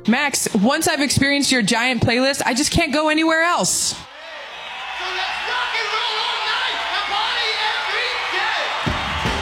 Max, once I've experienced your giant playlist, I just can't go anywhere else. So let's rock and roll on